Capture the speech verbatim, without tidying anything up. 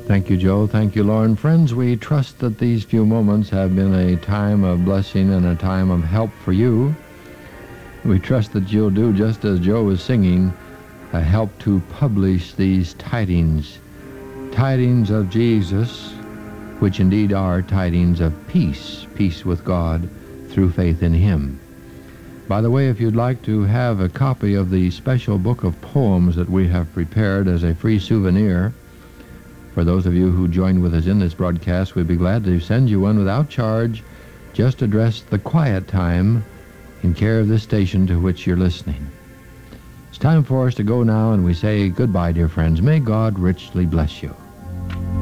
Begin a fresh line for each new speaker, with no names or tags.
Thank you, Joe. Thank you, Lauren. Friends, we trust that these few moments have been a time of blessing and a time of help for you. We trust that you'll do just as Joe was singing, a help to publish these tidings, tidings of Jesus, which indeed are tidings of peace, peace with God through faith in Him. By the way, if you'd like to have a copy of the special book of poems that we have prepared as a free souvenir, for those of you who join with us in this broadcast, we'd be glad to send you one without charge. Just address The Quiet Time in care of this station to which you're listening. It's time for us to go now, and we say goodbye, dear friends. May God richly bless you.